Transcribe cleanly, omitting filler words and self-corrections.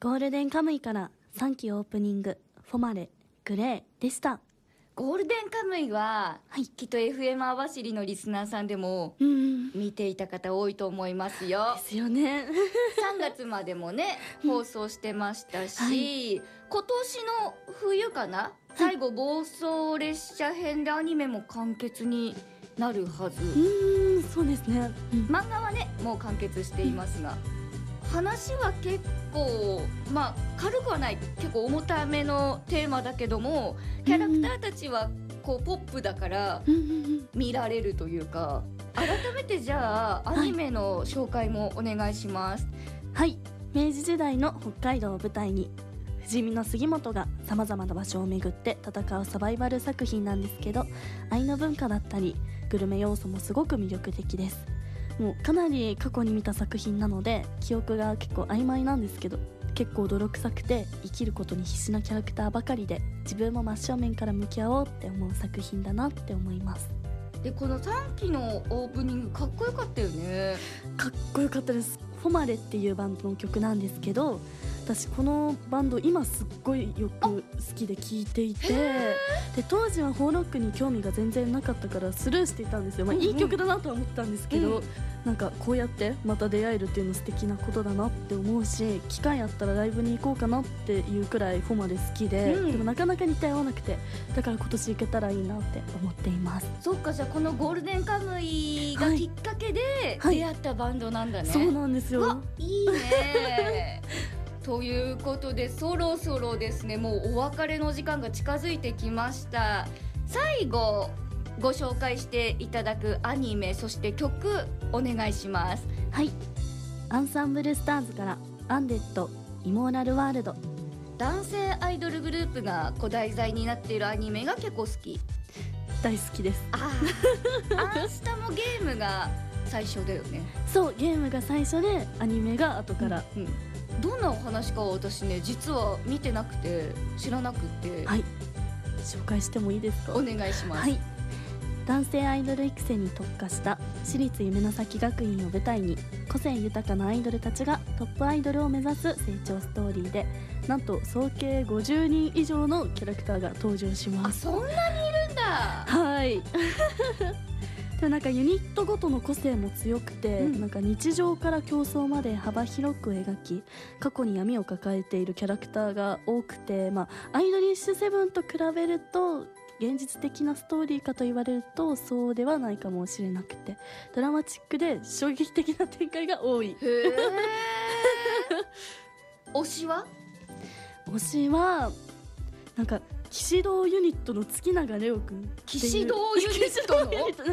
ゴールデンカムイから3期オープニングフォマレグレーでした。 ゴールデンカムイは、きっと FM 網走のリスナーさんでも見ていた方多いと思いますよ。 ですよね 3月までもね放送してましたし、今年の冬かな、最後暴走列車編でアニメも完結になるはず。 そうですね、 漫画はねもう完結していますが、話は結構軽くはない、結構重ためのテーマだけども、キャラクターたちはこうポップだから見られるというか。改めてじゃあアニメの紹介もお願いします。 はい、明治時代の北海道を舞台に不死身の杉本がさまざまな場所を巡って戦うサバイバル作品なんですけど、愛の文化だったりグルメ要素もすごく魅力的です。もうかなり過去に見た作品なので記憶が結構曖昧なんですけど、結構泥臭くて生きることに必死なキャラクターばかりで、自分も真正面から向き合おうって思う作品だなって思います。 でこの3期のオープニングかっこよかったよね。 かっこよかったです。フォマレっていうバンドの曲なんですけど、私このバンド今すっごいよく好きで聴いていて、で当時はホーロックに興味が全然なかったからスルーしていたんですよ。いい曲だなとは思ったんですけど、なんかこうやってまた出会えるっていうの素敵なことだなって思うし、機会あったらライブに行こうかなっていうくらいフォマレ好きで、でもなかなか似て合わなくて、だから今年行けたらいいなって思っています。 そっか、じゃあこのゴールデンカムイがきっかけで出会ったバンドなんだね。 そうなんですよ。 いいねということでそろそろですね、もうお別れの時間が近づいてきました。最後ご紹介していただくアニメ、そして曲お願いします。 はい、アンサンブルスターズからアンデッドイモーラルワールド。 男性アイドルグループが題材になっているアニメが結構好き。 大好きです。 アンスタもゲームが最初だよね。 そう、ゲームが最初でアニメが後から、 どんなお話かは私ね実は見てなくて知らなくて、 はい、紹介してもいいですか。 お願いします。 はい、男性アイドル育成に特化した私立夢の咲学院を舞台に、個性豊かなアイドルたちがトップアイドルを目指す成長ストーリーで、なんと総計50人以上のキャラクターが登場します。 そんなにいるんだ。 はいでもなんかユニットごとの個性も強くて、なんか日常から競争まで幅広く描き、過去に闇を抱えているキャラクターが多くて、アイドリッシュセブンと比べると現実的なストーリーかと言われるとそうではないかもしれなくて、ドラマチックで衝撃的な展開が多い。 推しはなんか騎士道ユニットの月永レオくん。 騎士道ユニットの